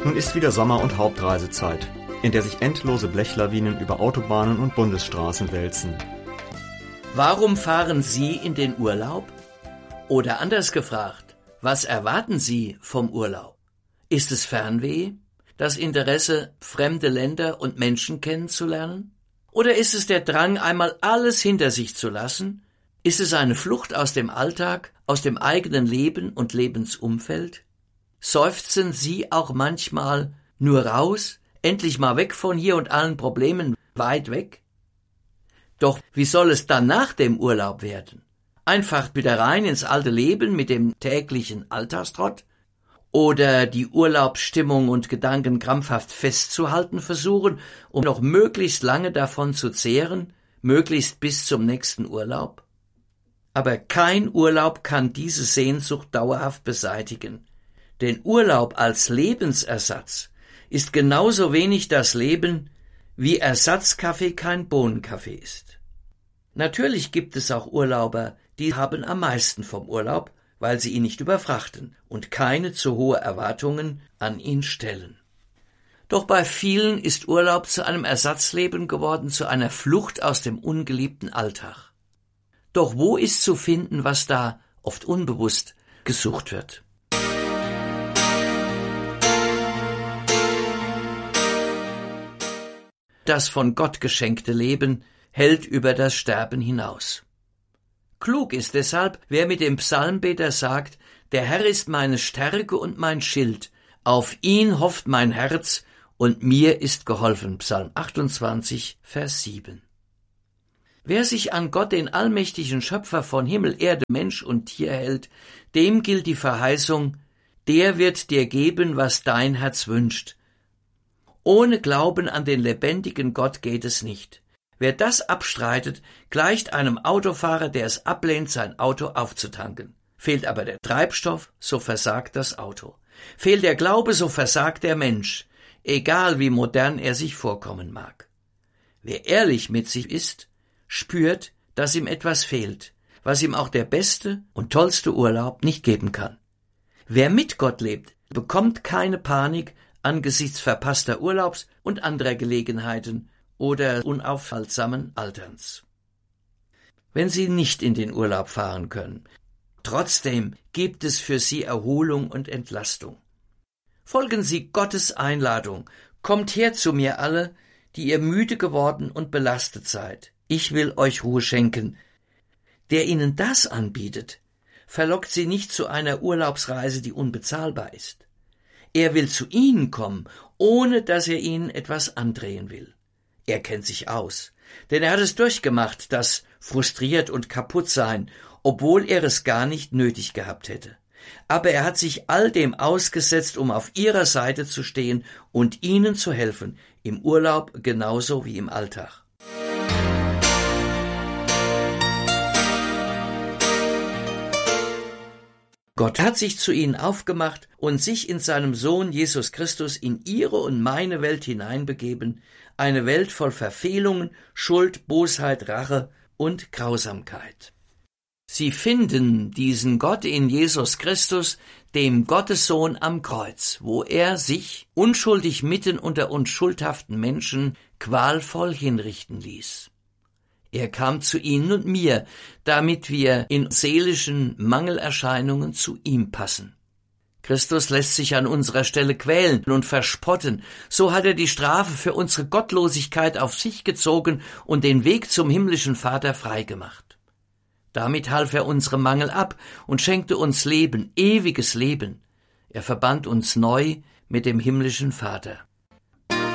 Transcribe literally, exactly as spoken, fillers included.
Nun ist wieder Sommer- und Hauptreisezeit, in der sich endlose Blechlawinen über Autobahnen und Bundesstraßen wälzen. Warum fahren Sie in den Urlaub? Oder anders gefragt, was erwarten Sie vom Urlaub? Ist es Fernweh, das Interesse, fremde Länder und Menschen kennenzulernen? Oder ist es der Drang, einmal alles hinter sich zu lassen? Ist es eine Flucht aus dem Alltag, aus dem eigenen Leben und Lebensumfeld? Seufzen Sie auch manchmal nur raus, endlich mal weg von hier und allen Problemen, weit weg? Doch wie soll es dann nach dem Urlaub werden? Einfach wieder rein ins alte Leben mit dem täglichen Alltagstrott? Oder die Urlaubsstimmung und Gedanken krampfhaft festzuhalten versuchen, um noch möglichst lange davon zu zehren, möglichst bis zum nächsten Urlaub? Aber kein Urlaub kann diese Sehnsucht dauerhaft beseitigen. Denn Urlaub als Lebensersatz ist genauso wenig das Leben, wie Ersatzkaffee kein Bohnenkaffee ist. Natürlich gibt es auch Urlauber, die haben am meisten vom Urlaub, weil sie ihn nicht überfrachten und keine zu hohe Erwartungen an ihn stellen. Doch bei vielen ist Urlaub zu einem Ersatzleben geworden, zu einer Flucht aus dem ungeliebten Alltag. Doch wo ist zu finden, was da, oft unbewusst, gesucht wird? Das von Gott geschenkte Leben hält über das Sterben hinaus. Klug ist deshalb, wer mit dem Psalmbeter sagt, der Herr ist meine Stärke und mein Schild, auf ihn hofft mein Herz und mir ist geholfen. Psalm achtundzwanzig, Vers sieben. Wer sich an Gott, den allmächtigen Schöpfer von Himmel, Erde, Mensch und Tier hält, dem gilt die Verheißung, der wird dir geben, was dein Herz wünscht. Ohne Glauben an den lebendigen Gott geht es nicht. Wer das abstreitet, gleicht einem Autofahrer, der es ablehnt, sein Auto aufzutanken. Fehlt aber der Treibstoff, so versagt das Auto. Fehlt der Glaube, so versagt der Mensch, egal wie modern er sich vorkommen mag. Wer ehrlich mit sich ist, spürt, dass ihm etwas fehlt, was ihm auch der beste und tollste Urlaub nicht geben kann. Wer mit Gott lebt, bekommt keine Panik angesichts verpasster Urlaubs und anderer Gelegenheiten oder unaufhaltsamen Alterns. Wenn Sie nicht in den Urlaub fahren können, trotzdem gibt es für Sie Erholung und Entlastung. Folgen Sie Gottes Einladung, kommt her zu mir alle, die ihr müde geworden und belastet seid. Ich will euch Ruhe schenken. Der Ihnen das anbietet, verlockt Sie nicht zu einer Urlaubsreise, die unbezahlbar ist. Er will zu Ihnen kommen, ohne dass er Ihnen etwas andrehen will. Er kennt sich aus, denn er hat es durchgemacht, das frustriert und kaputt sein, obwohl er es gar nicht nötig gehabt hätte. Aber er hat sich all dem ausgesetzt, um auf Ihrer Seite zu stehen und Ihnen zu helfen, im Urlaub genauso wie im Alltag. Gott hat sich zu ihnen aufgemacht und sich in seinem Sohn Jesus Christus in ihre und meine Welt hineinbegeben, eine Welt voll Verfehlungen, Schuld, Bosheit, Rache und Grausamkeit. Sie finden diesen Gott in Jesus Christus, dem Gottessohn am Kreuz, wo er sich unschuldig mitten unter uns schuldhaften Menschen qualvoll hinrichten ließ. Er kam zu Ihnen und mir, damit wir in seelischen Mangelerscheinungen zu ihm passen. Christus lässt sich an unserer Stelle quälen und verspotten. So hat er die Strafe für unsere Gottlosigkeit auf sich gezogen und den Weg zum himmlischen Vater freigemacht. Damit half er unserem Mangel ab und schenkte uns Leben, ewiges Leben. Er verband uns neu mit dem himmlischen Vater.